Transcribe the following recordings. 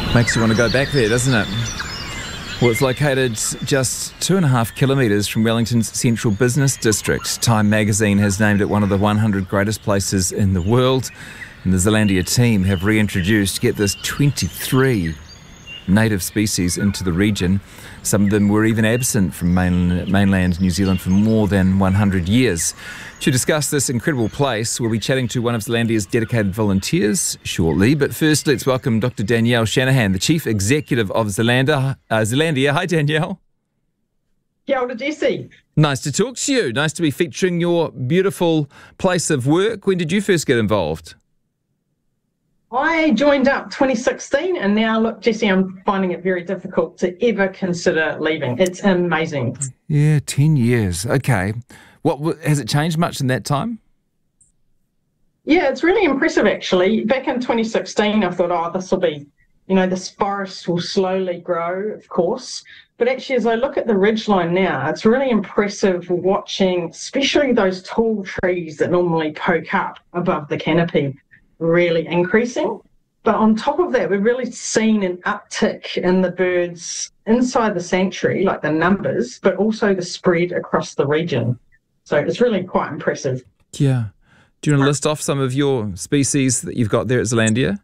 Makes you want to go back there, doesn't it? Well, it's located just 2.5 kilometres from Wellington's central business district. Time magazine has named it one of the 100 greatest places in the world. And the Zealandia team have reintroduced, get this, 23 native species into the region. Some of them were even absent from mainland New Zealand for more than 100 years. To discuss this incredible place, we'll be chatting to one of Zealandia's dedicated volunteers shortly. But first, let's welcome Dr. Danielle Shanahan, the Chief Executive of Zealandia. Hi, Danielle. Kia ora, Jesse. Nice to talk to you. Nice to be featuring your beautiful place of work. When did you first get involved? I joined up 2016, and now, look, Jesse, I'm finding it very difficult to ever consider leaving. It's amazing. Yeah, 10 years. Okay. Has it changed much in that time? Yeah, it's really impressive, actually. Back in 2016, I thought, this will be, this forest will slowly grow, of course. But actually, as I look at the ridgeline now, it's really impressive watching, especially those tall trees that normally poke up above the canopy, really increasing. But on top of that, we've really seen an uptick in the birds inside the sanctuary, like the numbers, but also the spread across the region. So it's really quite impressive. Yeah. Do you want to list off some of your species that you've got there at Zealandia?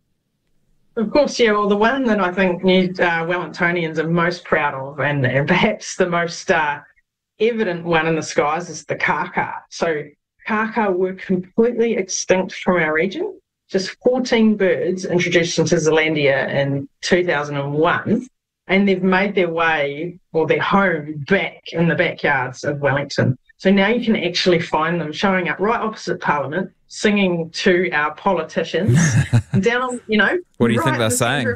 Of course, yeah. Well, the one that I think Wellingtonians are most proud of, and perhaps the most evident one in the skies, is the kaka. So kaka were completely extinct from our region. Just 14 birds introduced into Zealandia in 2001, and they've made their way, or their home, back in the backyards of Wellington. So now you can actually find them showing up right opposite Parliament, singing to our politicians. down, What do you think they're saying?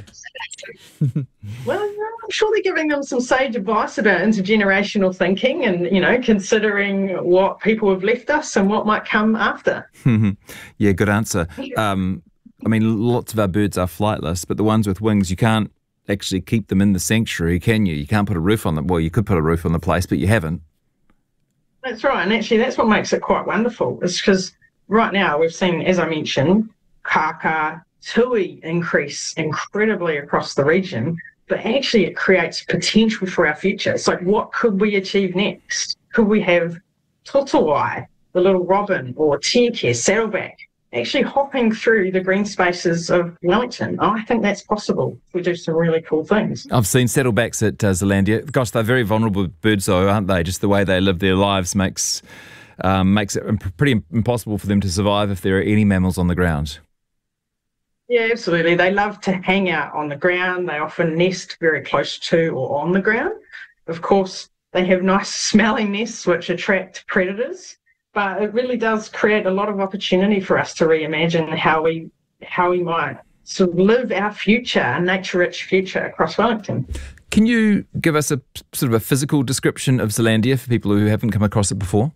Well, I'm sure they're giving them some sage advice about intergenerational thinking and, considering what people have left us and what might come after. Yeah, good answer. Lots of our birds are flightless, but the ones with wings, you can't actually keep them in the sanctuary, can you? You can't put a roof on them. Well, you could put a roof on the place, but you haven't. That's right, and actually that's what makes it quite wonderful, is because right now we've seen, as I mentioned, kaka, tui increase incredibly across the region, but actually it creates potential for our future. It's like, what could we achieve next? Could we have totowai, the little robin, or tieke, saddleback, actually hopping through the green spaces of Wellington? I think that's possible if we do some really cool things. I've seen saddlebacks at Zealandia. Gosh, they're very vulnerable birds though, aren't they? Just the way they live their lives makes it pretty impossible for them to survive if there are any mammals on the ground. Yeah, absolutely. They love to hang out on the ground. They often nest very close to or on the ground. Of course, they have nice smelling nests which attract predators. But it really does create a lot of opportunity for us to reimagine how we might sort of live our future, a nature-rich future across Wellington. Can you give us a sort of a physical description of Zealandia for people who haven't come across it before?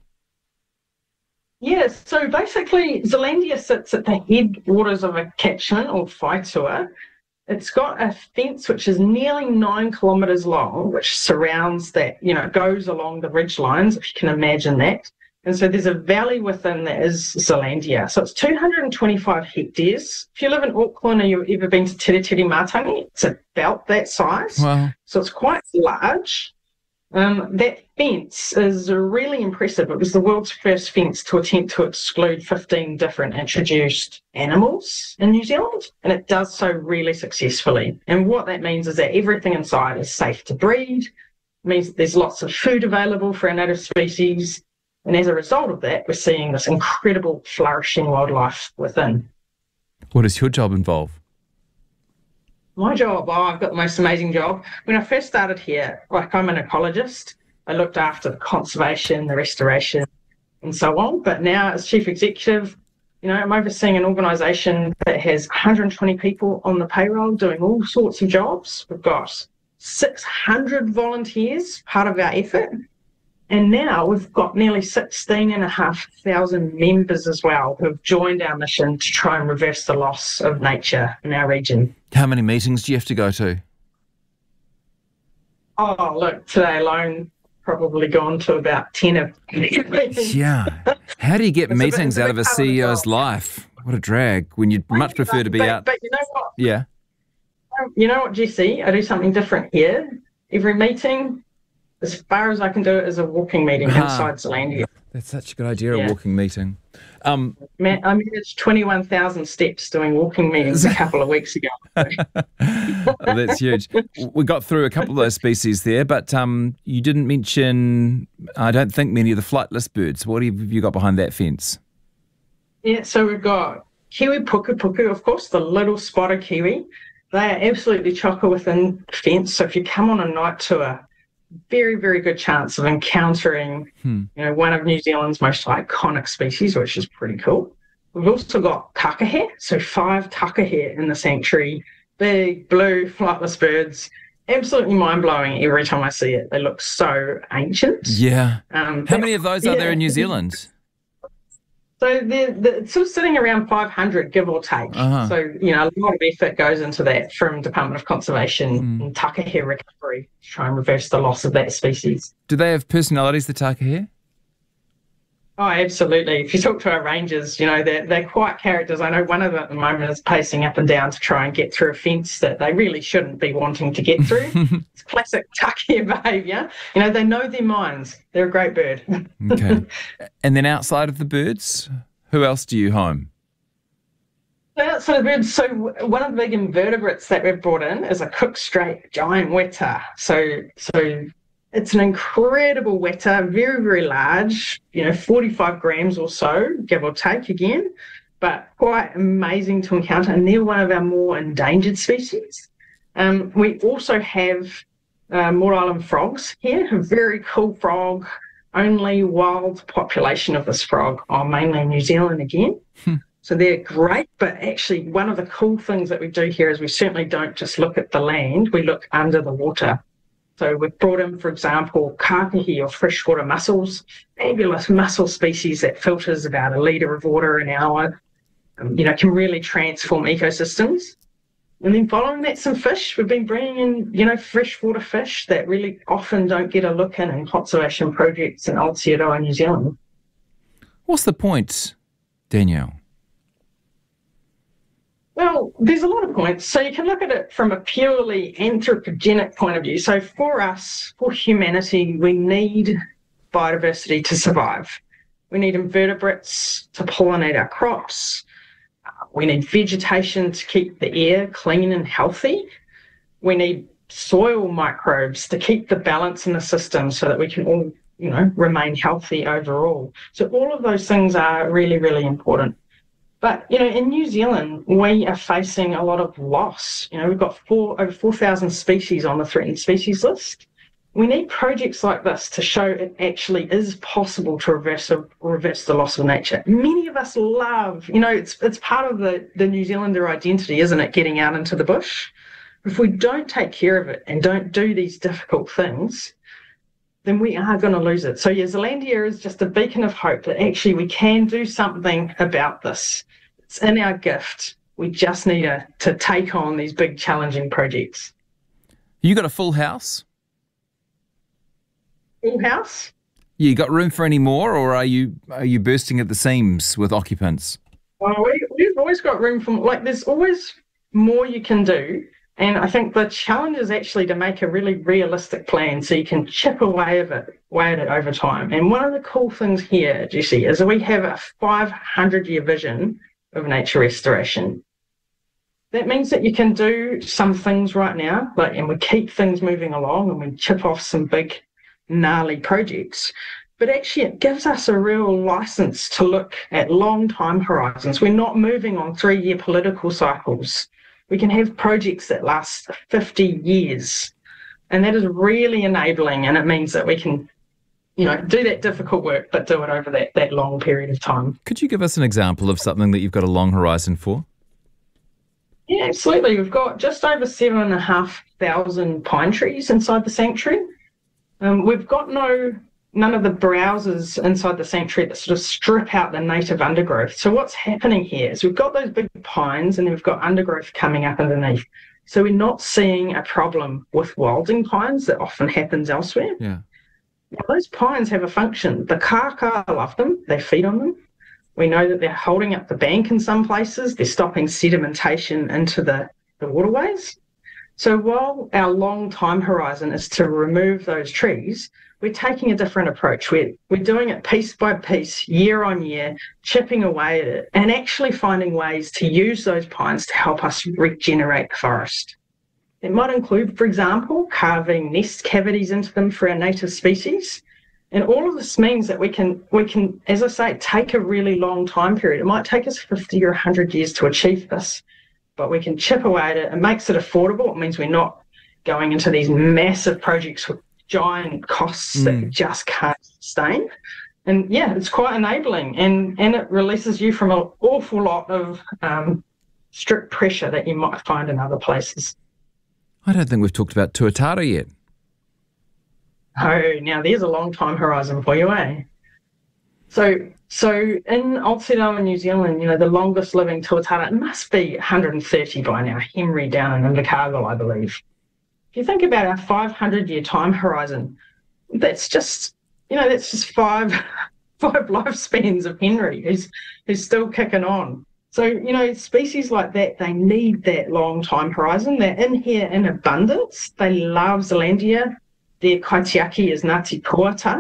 Yes, so basically Zealandia sits at the headwaters of a catchment or whaitua. It's got a fence which is nearly 9 kilometres long, which surrounds that, goes along the ridge lines, if you can imagine that. And so there's a valley within that is Zealandia. So it's 225 hectares. If you live in Auckland or you've ever been to Tiritiri Matangi, it's about that size. Wow. So it's quite large. That fence is really impressive. It was the world's first fence to attempt to exclude 15 different introduced animals in New Zealand, and it does so really successfully. And what that means is that everything inside is safe to breed. It means that there's lots of food available for our native species. And as a result of that, we're seeing this incredible flourishing wildlife within. What does your job involve? My job, I've got the most amazing job. When I first started here, I'm an ecologist. I looked after the conservation, the restoration, and so on. But now as chief executive, I'm overseeing an organisation that has 120 people on the payroll doing all sorts of jobs. We've got 600 volunteers, part of our effort. And now we've got nearly 16,500 members as well who have joined our mission to try and reverse the loss of nature in our region. How many meetings do you have to go to? Oh, look, today alone, probably gone to about 10 of meetings. Yeah. How do you get meetings out of a CEO's life? What a drag, when you'd much prefer to be out. But you know what? Yeah. You know what, Jesse? I do something different here. Every meeting, as far as I can do it, is a walking meeting inside Zealandia. That's such a good idea, a Yeah. walking meeting. I managed 21,000 steps doing walking meetings a couple of weeks ago. Oh, that's huge. We got through a couple of those species there, but you didn't mention, I don't think, many of the flightless birds. What have you got behind that fence? Yeah, so we've got kiwi puku, of course, the little spotted kiwi. They are absolutely chocker within fence. So if you come on a night tour, very, very good chance of encountering, one of New Zealand's most iconic species, which is pretty cool. We've also got takahe, so 5 takahe in the sanctuary, big, blue, flightless birds. Absolutely mind-blowing every time I see it. They look so ancient. Yeah. How many of those are there in New Zealand? So they're sort of sitting around 500, give or take. Uh-huh. So, a lot of effort goes into that from Department of Conservation and takahe recovery to try and reverse the loss of that species. Do they have personalities, the takahe? Oh, absolutely. If you talk to our rangers, they're quite characters. I know one of them at the moment is pacing up and down to try and get through a fence that they really shouldn't be wanting to get through. It's classic takahe behaviour. They know their minds. They're a great bird. Okay. And then outside of the birds, who else do you home? Outside of the birds, so one of the big invertebrates that we've brought in is a Cook Strait giant weta. So it's an incredible weta, very, very large, 45 grams or so, give or take again, but quite amazing to encounter. And they're one of our more endangered species. We also have Moore Island frogs here, a very cool frog, only wild population of this frog on mainland New Zealand again. So they're great, but actually one of the cool things that we do here is we certainly don't just look at the land, we look under the water. So we've brought in, for example, kākahi or freshwater mussels, fabulous mussel species that filters about 1 litre of water an hour, can really transform ecosystems. And then following that, some fish. We've been bringing in, freshwater fish that really often don't get a look in conservation projects in Aotearoa, New Zealand. What's the point, Danielle? Well, there's a lot of points. So you can look at it from a purely anthropogenic point of view. So for us, for humanity, we need biodiversity to survive. We need invertebrates to pollinate our crops. We need vegetation to keep the air clean and healthy. We need soil microbes to keep the balance in the system so that we can all, remain healthy overall. So all of those things are really, really important. But, in New Zealand, we are facing a lot of loss. We've got over 4,000 species on the threatened species list. We need projects like this to show it actually is possible to reverse the loss of nature. Many of us love, it's part of the New Zealander identity, isn't it, getting out into the bush? If we don't take care of it and don't do these difficult things, then we are going to lose it. So, Zealandia is just a beacon of hope that actually we can do something about this. It's in our gift. We just need to take on these big, challenging projects. You got a full house? Full house? You got room for any more, or are you bursting at the seams with occupants? Well, we've always got room for, there's always more you can do. And I think the challenge is actually to make a really realistic plan so you can chip away at it over time. And one of the cool things here, Jesse, is that we have a 500-year vision of nature restoration. That means that you can do some things right now, and we keep things moving along and we chip off some big, gnarly projects. But actually it gives us a real license to look at long time horizons. We're not moving on 3-year political cycles. We can have projects that last 50 years. And that is really enabling, and it means that we can, do that difficult work, but do it over that long period of time. Could you give us an example of something that you've got a long horizon for? Yeah, absolutely. We've got just over 7,500 pine trees inside the sanctuary. We've got none of the browsers inside the sanctuary that sort of strip out the native undergrowth. So what's happening here is we've got those big pines and then we've got undergrowth coming up underneath. So we're not seeing a problem with wilding pines that often happens elsewhere. Yeah. Now, those pines have a function. The kaka love them. They feed on them. We know that they're holding up the bank in some places. They're stopping sedimentation into the waterways. So while our long time horizon is to remove those trees, we're taking a different approach. We're doing it piece by piece, year on year, chipping away at it, and actually finding ways to use those pines to help us regenerate the forest. It might include, for example, carving nest cavities into them for our native species. And all of this means that we can, as I say, take a really long time period. It might take us 50 or 100 years to achieve this, but we can chip away at it. It makes it affordable. It means we're not going into these massive projects with giant costs that you just can't sustain. And yeah, it's quite enabling, and it releases you from an awful lot of strict pressure that you might find in other places. I don't think we've talked about tuatara yet. Oh, now there's a long time horizon for you, eh? So in Aotearoa, New Zealand, the longest living tuatara, it must be 130 by now, Henry down in Invercargill, I believe. If you think about our 500-year time horizon, that's just five lifespans of Henry who's still kicking on. So, species like that, they need that long time horizon. They're in here in abundance. They love Zealandia. Their kaitiaki is Ngāti Puata.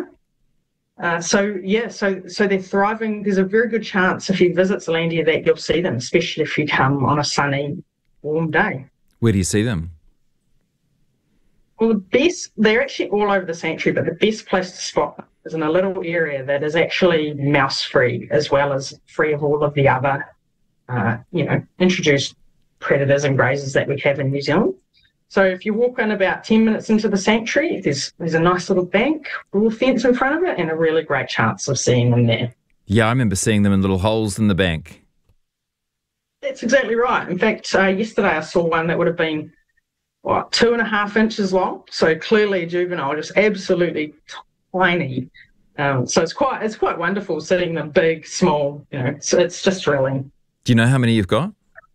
So they're thriving. There's a very good chance if you visit Zealandia that you'll see them, especially if you come on a sunny, warm day. Where do you see them? Well, they're actually all over the sanctuary, but the best place to spot them is in a little area that is actually mouse-free, as well as free of all of the other, introduced predators and grazers that we have in New Zealand. So if you walk in about 10 minutes into the sanctuary, there's a nice little bank, a little fence in front of it, and a really great chance of seeing them there. Yeah, I remember seeing them in little holes in the bank. That's exactly right. In fact, yesterday I saw one that would have been 2.5 inches long. So clearly a juvenile, just absolutely tiny. So it's quite wonderful seeing them big, small. So it's just thrilling. Do you know how many you've got?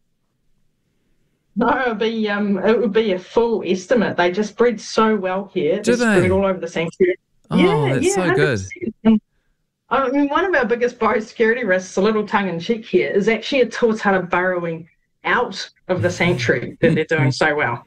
No, it would be a full estimate. They just breed so well here. Do they? Spread all over the sanctuary. Oh, that's so 100%. Good. I mean, one of our biggest biosecurity risks, a little tongue-in-cheek here, is actually a tuatara burrowing out of the sanctuary that they're doing so well.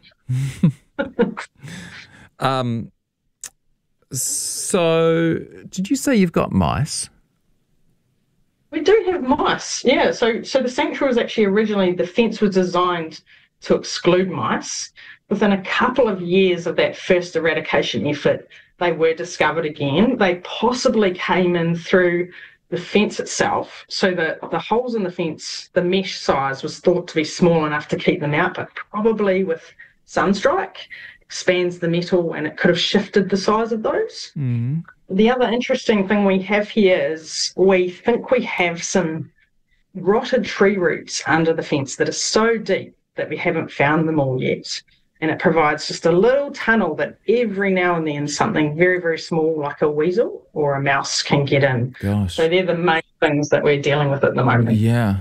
So, did you say you've got mice? We do have mice, yeah. So the sanctuary was actually originally, the fence was designed to exclude mice. Within a couple of years of that first eradication effort, they were discovered again. They possibly came in through the fence itself, so that the holes in the fence, the mesh size was thought to be small enough to keep them out, but probably with sunstrike expands the metal and it could have shifted the size of those. Mm-hmm. The other interesting thing we have here is we think we have some rotted tree roots under the fence that are so deep that we haven't found them all yet. And it provides just a little tunnel that every now and then something very, very small like a weasel or a mouse can get in. Gosh. So they're the main things that we're dealing with at the moment. Yeah.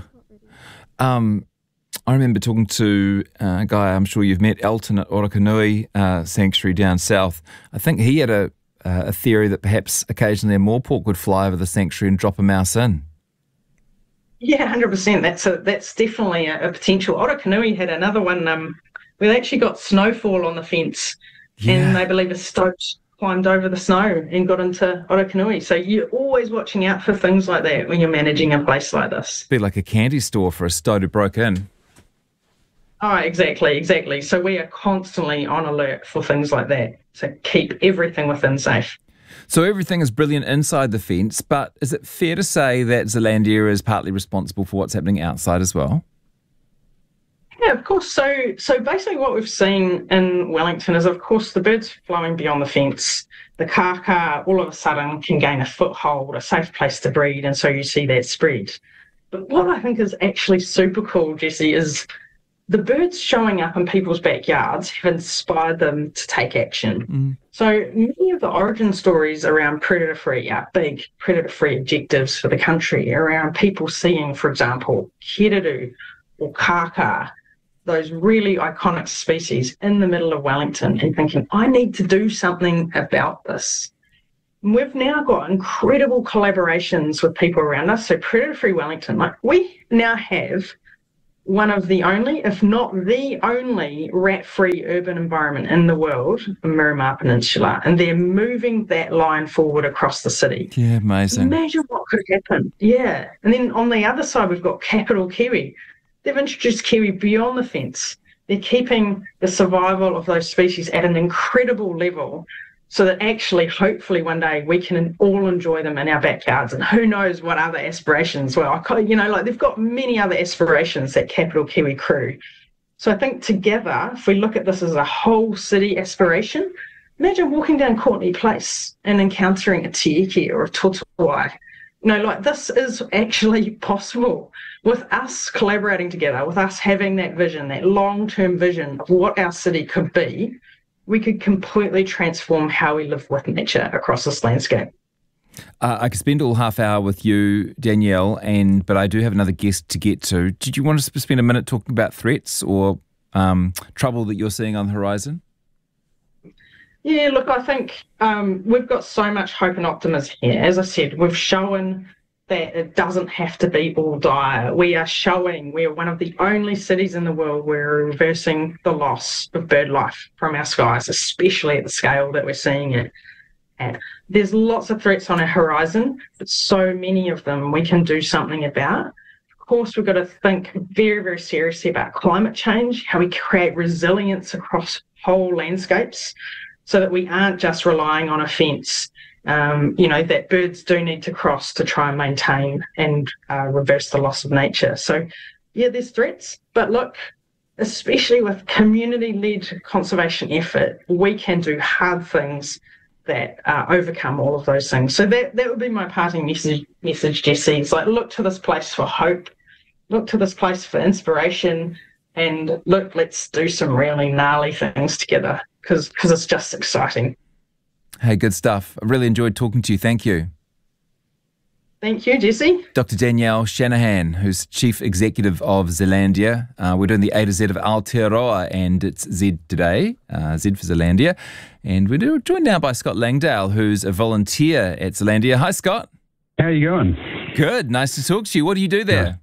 I remember talking to a guy I'm sure you've met, Elton at Orokonui Sanctuary down south. I think he had a theory that perhaps occasionally a morepork would fly over the sanctuary and drop a mouse in. Yeah, 100%. That's definitely a potential. Orokonui had another one where they actually got snowfall on the fence, and they believe a stoat climbed over the snow and got into Orokonui. So you're always watching out for things like that when you're managing a place like this. Be like a candy store for a stoat who broke in. Oh, exactly. So we are constantly on alert for things like that. So keep everything within safe. So everything is brilliant inside the fence, but is it fair to say that Zealandia is partly responsible for what's happening outside as well? Yeah, of course. So basically what we've seen in Wellington is, of course, the birds flying beyond the fence. The kaka all of a sudden can gain a foothold, a safe place to breed, and so you see that spread. But what I think is actually super cool, Jesse, is the birds showing up in people's backyards have inspired them to take action. Mm. So many of the origin stories around predator-free, our big predator-free objectives for the country, around people seeing, for example, kereru or kaka, those really iconic species in the middle of Wellington, and thinking, I need to do something about this. And we've now got incredible collaborations with people around us. So Predator Free Wellington, we now have one of the only, if not the only, rat-free urban environment in the world, the Miramar Peninsula, and they're moving that line forward across the city. Yeah, amazing. Imagine what could happen. Yeah. And then on the other side, we've got Capital Kiwi. They've introduced kiwi beyond the fence. They're keeping the survival of those species at an incredible level so that actually, hopefully one day we can all enjoy them in our backyards, and who knows what other aspirations. Well, they've got many other aspirations, that Capital Kiwi crew. So I think together, if we look at this as a whole city aspiration, imagine walking down Courtenay Place and encountering a tieke or a totowai. This is actually possible with us collaborating together, with us having that vision, that long-term vision of what our city could be. We could completely transform how we live with nature across this landscape. I could spend all half hour with you, Danielle, but I do have another guest to get to. Did you want us to spend a minute talking about threats or trouble that you're seeing on the horizon? Yeah, look, I think we've got so much hope and optimism here. As I said, we've shown that it doesn't have to be all dire. We are one of the only cities in the world where we're reversing the loss of bird life from our skies, especially at the scale that we're seeing it at. There's lots of threats on our horizon, but so many of them we can do something about. Of course, we've got to think very, very seriously about climate change, how we create resilience across whole landscapes so that we aren't just relying on a fence. That birds do need to cross to try and maintain and reverse the loss of nature. So, yeah, there's threats. But look, especially with community-led conservation effort, we can do hard things that overcome all of those things. So that would be my parting message, Jessie. It's like, look to this place for hope, look to this place for inspiration, and look, let's do some really gnarly things together because it's just exciting. Hey, good stuff. I really enjoyed talking to you. Thank you. Thank you, Jesse. Dr. Danielle Shanahan, who's Chief Executive of Zealandia. We're doing the A to Z of Aotearoa, and it's Z today, Z for Zealandia. And we're joined now by Scott Langdale, who's a volunteer at Zealandia. Hi, Scott. How are you going? Good. Nice to talk to you. What do you do there?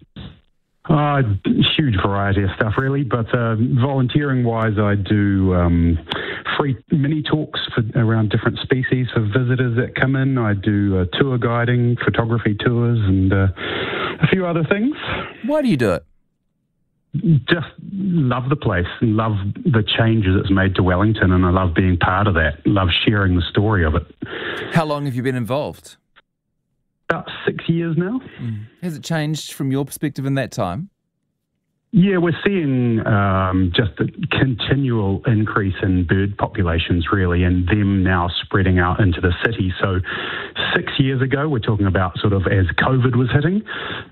Huge variety of stuff, really. But volunteering-wise, I do free mini talks around different species for visitors that come in. I do tour guiding, photography tours, and a few other things. Why do you do it? Just love the place, love the changes it's made to Wellington, and I love being part of that, love sharing the story of it. How long have you been involved? About 6 years now. Has it changed from your perspective in that time? Yeah, we're seeing just a continual increase in bird populations, really, and them now spreading out into the city. So 6 years ago, we're talking about sort of as COVID was hitting,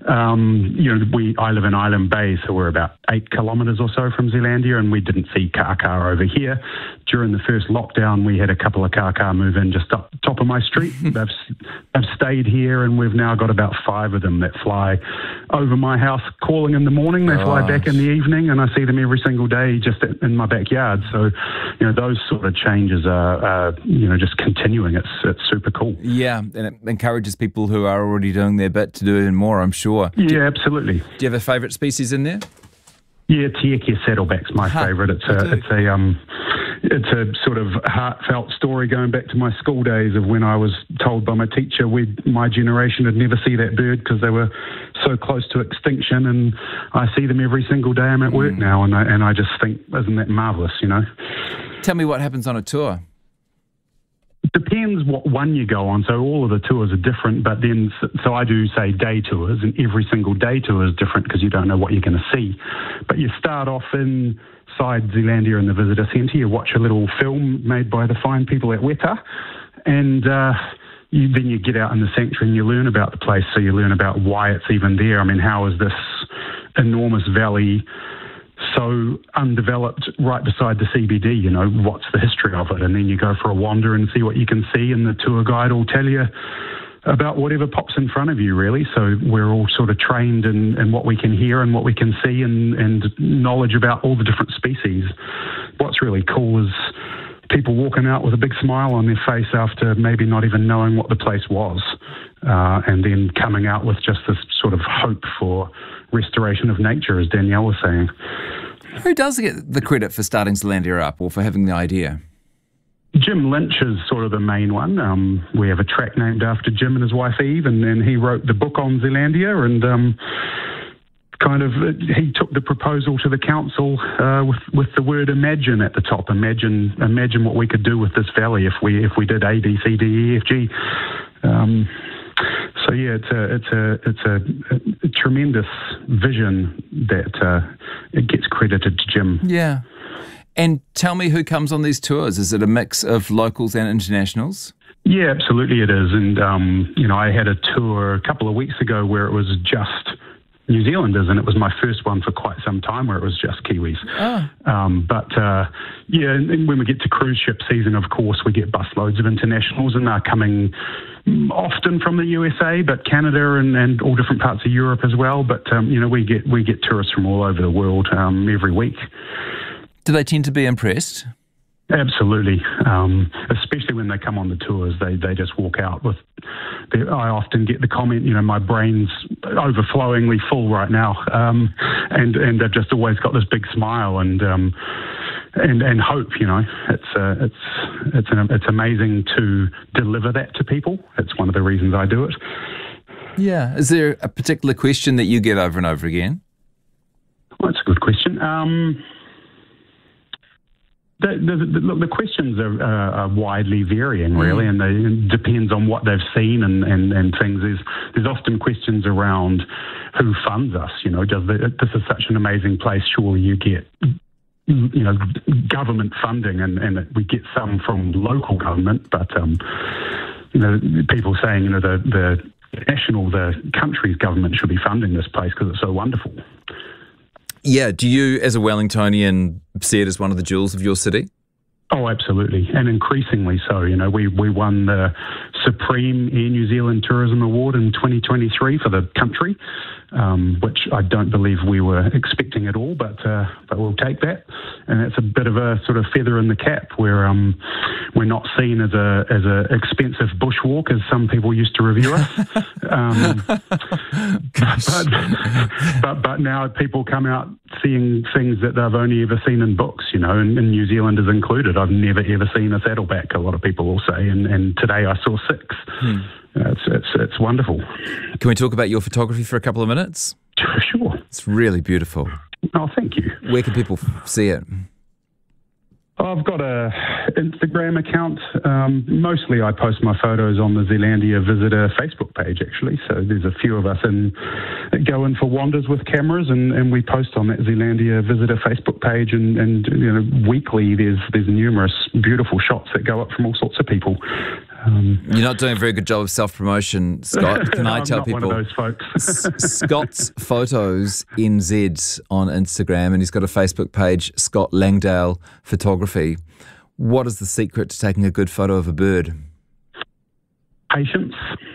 I live in Island Bay, so we're about 8 kilometres or so from Zealandia, and we didn't see kaka over here. During the first lockdown, we had a couple of kaka move in just up top of my street. They've stayed here, and we've now got about 5 of them that fly over my house calling in the morning. They fly back in the evening, and I see them every single day just in my backyard. So, those sort of changes are just continuing. It's super cool. Yeah, and it encourages people who are already doing their bit to do even more, I'm sure. Yeah, absolutely. Do you have a favourite species in there? Yeah, Tieke saddleback's my favourite. It's a sort of heartfelt story going back to my school days of when I was told by my teacher my generation would never see that bird because they were so close to extinction, and I see them every single day I'm at work now, and I just think, isn't that marvellous, Tell me what happens on a tour. Depends what one you go on. So all of the tours are different, but then, so I do say day tours, and every single day tour is different because you don't know what you're going to see. But you start off inside Zealandia in the visitor centre, you watch a little film made by the fine people at Weta, and then you get out in the sanctuary and you learn about the place. So you learn about why it's even there. I mean, how is this enormous valley so undeveloped right beside the CBD? What's the history of it? And then you go for a wander and see what you can see, and the tour guide will tell you about whatever pops in front of you, really. So we're all sort of trained in what we can hear and what we can see, and knowledge about all the different species. What's really cool is people walking out with a big smile on their face after maybe not even knowing what the place was, and then coming out with just this sort of hope for restoration of nature, as Danielle was saying. Who does get the credit for starting Zealandia up or for having the idea? Jim Lynch is sort of the main one. We have a track named after Jim and his wife Eve, and then he wrote the book on Zealandia, and he took the proposal to the council with the word imagine at the top. Imagine what we could do with this valley if we did A, B, C, D, E, F, G. So yeah, it's a tremendous vision that it gets credited to Jim. Yeah. And tell me who comes on these tours. Is it a mix of locals and internationals? Yeah, absolutely it is. And, I had a tour a couple of weeks ago where it was just New Zealanders, and it was my first one for quite some time where it was just Kiwis. And when we get to cruise ship season, of course, we get busloads of internationals, and they're coming often from the USA, but Canada and all different parts of Europe as well. But, we get tourists from all over the world every week. Do they tend to be impressed? Absolutely, especially when they come on the tours. They just walk out with. I often get the comment, my brain's overflowingly full right now, and they've just always got this big smile and hope. It's amazing to deliver that to people. It's one of the reasons I do it. Yeah. Is there a particular question that you get over and over again? Well, that's a good question. The questions are widely varying, really, and it depends on what they've seen and things. There's often questions around who funds us. This is such an amazing place. Surely you get, government funding, and we get some from local government, but people saying the country's government should be funding this place because it's so wonderful. Yeah. Do you, as a Wellingtonian, see it as one of the jewels of your city? Oh, absolutely, and increasingly so. We won the Supreme Air New Zealand Tourism Award in 2023 for the country, which I don't believe we were expecting at all, but we'll take that. And it's a bit of a sort of feather in the cap where we're not seen as a expensive bushwalk as some people used to review us. But now people come out seeing things that they've only ever seen in books, and New Zealanders included. I've never ever seen a saddleback, a lot of people will say, and today I saw 6. It's wonderful. Can we talk about your photography for a couple of minutes? Sure. It's really beautiful. Oh, thank you. Where can people see it? I've got a Instagram account. Mostly I post my photos on the Zealandia Visitor Facebook page, actually. So there's a few of us that go in for wanders with cameras, and we post on that Zealandia Visitor Facebook page. And weekly there's numerous beautiful shots that go up from all sorts of people. You're not doing a very good job of self-promotion, Scott. Can I tell people? I'm not one of those folks. Scott's Photos NZ on Instagram, and he's got a Facebook page, Scott Langdale Photography. What is the secret to taking a good photo of a bird? Patience.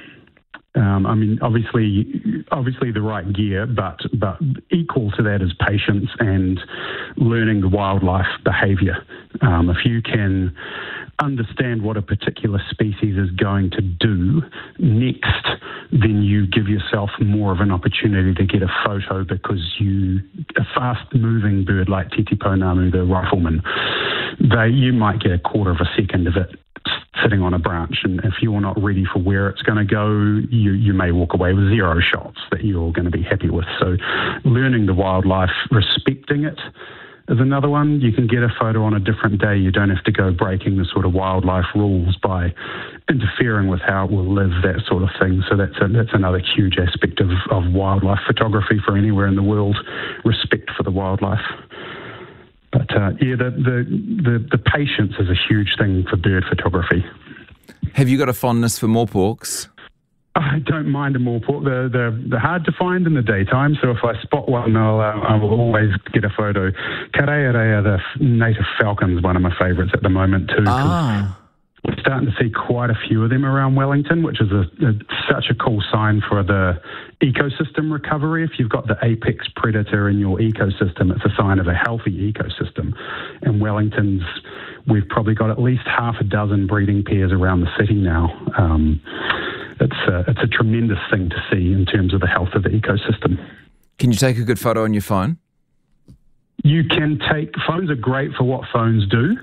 Obviously the right gear, but equal to that is patience and learning the wildlife behaviour. If you can understand what a particular species is going to do next, then you give yourself more of an opportunity to get a photo because a fast-moving bird like Titi Pounamu, the rifleman, you might get a quarter of a second of it sitting on a branch, and if you're not ready for where it's going to go, you may walk away with 0 shots that you're going to be happy with. So learning the wildlife, respecting it is another one. You can get a photo on a different day. You don't have to go breaking the sort of wildlife rules by interfering with how it will live, that sort of thing. So that's another huge aspect of wildlife photography for anywhere in the world, respect for the wildlife. But the patience is a huge thing for bird photography. Have you got a fondness for moorporks? I don't mind a moorpork. They're hard to find in the daytime, so if I spot one, I will always get a photo. Karearea, the native falcon's one of my favourites at the moment too. We're starting to see quite a few of them around Wellington, which is such a cool sign for the ecosystem recovery. If you've got the apex predator in your ecosystem, it's a sign of a healthy ecosystem. And Wellington's we've probably got at least half a dozen breeding pairs around the city now. It's a tremendous thing to see in terms of the health of the ecosystem. Can you take a good photo on your phone? You can phones are great for what phones do.